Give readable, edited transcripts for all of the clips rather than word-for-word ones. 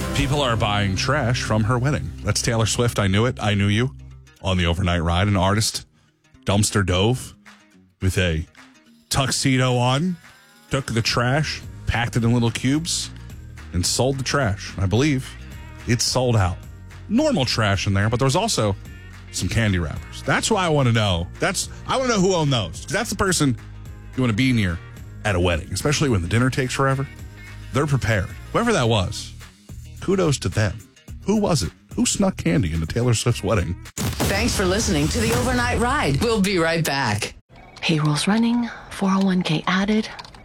People are buying trash from her wedding. That's Taylor Swift. I knew it. I knew you. On the overnight ride, an artist dumpster dove with a tuxedo on, took the trash, packed it in little cubes, and sold the trash. I believe it's sold out. Normal trash in there, but there was also some candy wrappers. That's why I want to know. I want to know who owned those. 'Cause that's the person you want to be near at a wedding, especially when the dinner takes forever. They're prepared. Whoever that was, kudos to them. Who was it? Who snuck candy into Taylor Swift's wedding? Thanks for listening to the Overnight Ride. We'll be right back. Payroll's running, 401k added.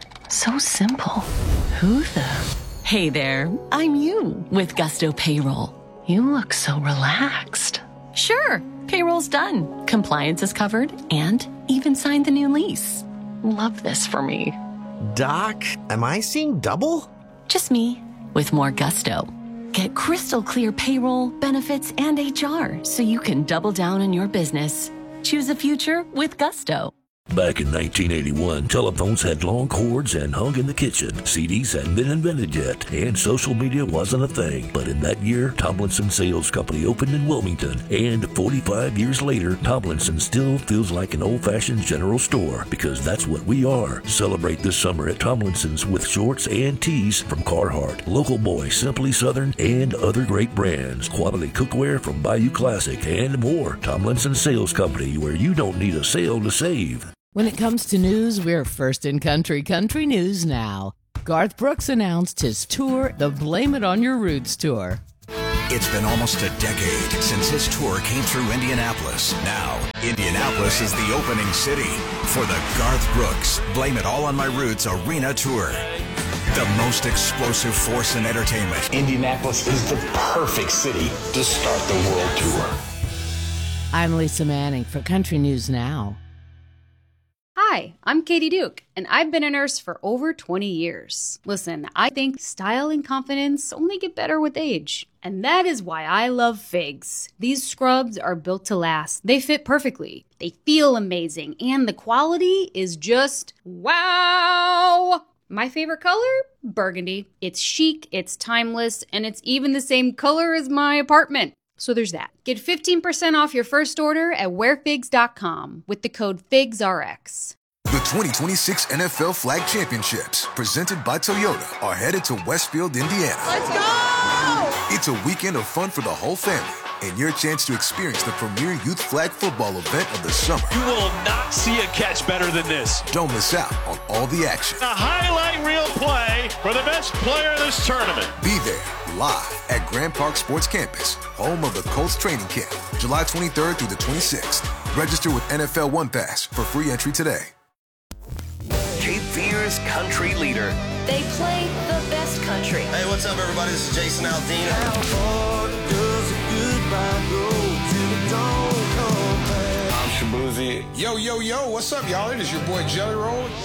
So simple. Who the? Hey there, I'm you with Gusto Payroll. You look so relaxed. Sure, payroll's done. Compliance is covered and even signed the new lease. Love this for me. Doc, am I seeing double? Just me with more gusto. Get crystal clear payroll, benefits, and HR so you can double down on your business. Choose a future with Gusto. Back in 1981, telephones had long cords and hung in the kitchen. CDs hadn't been invented yet, and social media wasn't a thing. But in that year, Tomlinson Sales Company opened in Wilmington, and 45 years later, Tomlinson still feels like an old-fashioned general store, because that's what we are. Celebrate this summer at Tomlinson's with shorts and tees from Carhartt, Local Boy, Simply Southern, and other great brands. Quality cookware from Bayou Classic, and more. Tomlinson Sales Company, where you don't need a sale to save. When it comes to news, we're first in country news now. Garth Brooks announced his tour, the Blame It On Your Roots tour. It's been almost a decade since his tour came through Indianapolis. Now, Indianapolis is the opening city for the Garth Brooks Blame It All on My Roots Arena Tour. The most explosive force in entertainment. Indianapolis is the perfect city to start the world tour. I'm Lisa Manning for Country News Now. Hi, I'm Katie Duke, and I've been a nurse for over 20 years. Listen, I think style and confidence only get better with age. And that is why I love Figs. These scrubs are built to last. They fit perfectly. They feel amazing. And the quality is just wow! My favorite color? Burgundy. It's chic, it's timeless, and it's even the same color as my apartment. So there's that. Get 15% off your first order at wearfigs.com with the code FIGSRX. The 2026 NFL Flag Championships, presented by Toyota, are headed to Westfield, Indiana. Let's go! It's a weekend of fun for the whole family and your chance to experience the premier youth flag football event of the summer. You will not see a catch better than this. Don't miss out on all the action. A highlight reel play for the best player in this tournament. Be there live at Grand Park Sports Campus, home of the Colts training camp, July 23rd through the 26th. Register with NFL One Pass for free entry today. Cape Fear's country leader. They play the best country. Hey, what's up, everybody? This is Jason Aldean. How far does a goodbye go till it don't come back? I'm Shabuzi. Yo, what's up, y'all? It is your boy Jelly Roll.